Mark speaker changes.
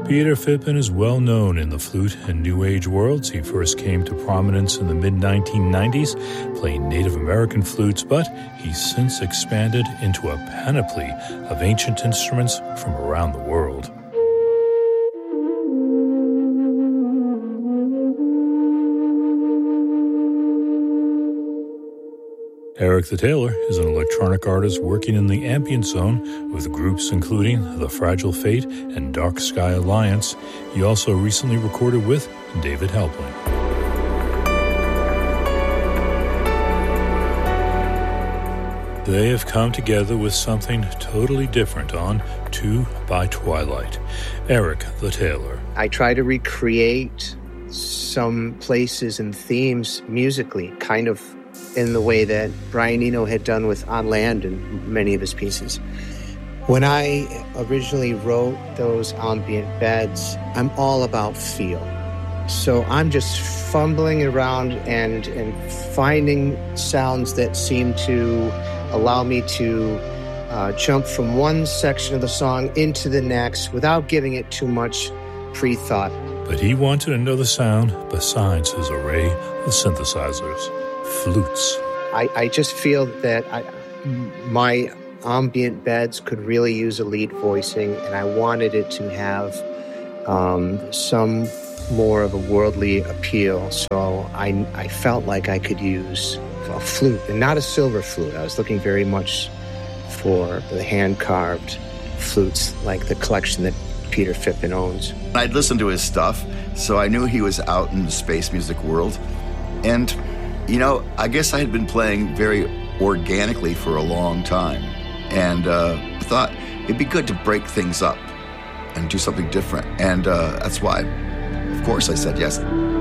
Speaker 1: Peter Phippen is well known in the flute and New Age worlds. He first came to prominence in the mid-1990s, playing Native American flutes, but he's since expanded into a panoply of ancient instruments from around the world. Eric the Tailor is an electronic artist working in the ambient zone with groups including The Fragile Fate and Dark Sky Alliance. He also recently recorded with David Helpling. They have come together with something totally different on Two by Twilight. Eric the Tailor.
Speaker 2: I try to recreate some places and themes musically, kind of in the way that Brian Eno had done with On Land and many of his pieces. When I originally wrote those ambient beds, I'm all about feel. So I'm just fumbling around and finding sounds that seem to allow me to jump from one section of the song into the next without giving it too much pre-thought.
Speaker 1: But he wanted another sound besides his array of synthesizers. Flutes.
Speaker 2: I just feel that my ambient beds could really use a lead voicing, and I wanted it to have some more of a worldly appeal. So I felt like I could use a flute, and not a silver flute. I was looking very much for the hand-carved flutes, like the collection that Peter Phippen owns.
Speaker 3: I'd listened to his stuff, so I knew he was out in the space music world. And you know, I guess I had been playing very organically for a long time, and thought it'd be good to break things up and do something different. And that's why, of course, I said yes.